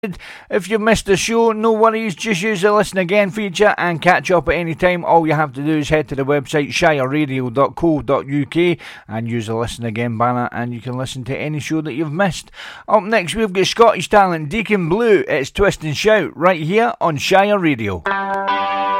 If you missed the show, no worries, just use the listen again feature and catch up at any time. All you have to do is head to the website shireradio.co.uk and use the listen again banner and you can listen to any show that you've missed. Up next we've got Scottish talent Deacon Blue. It's Twist and Shout right here on Shire Radio.